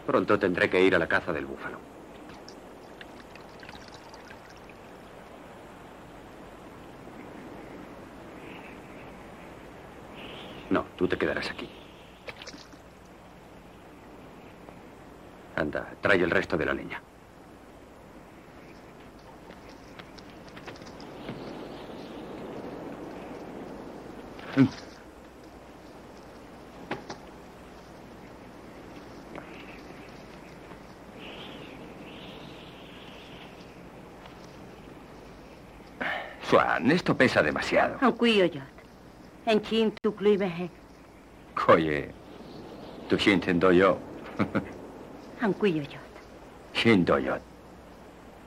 Pronto tendré que ir a la caza del búfalo. No, tú te quedarás aquí. Anda, trae el resto de la leña. Swan, esto pesa demasiado. Han cuyo en chin tu cluibe. Oye, tu shinten doyo. Han cuyo Shin doyo.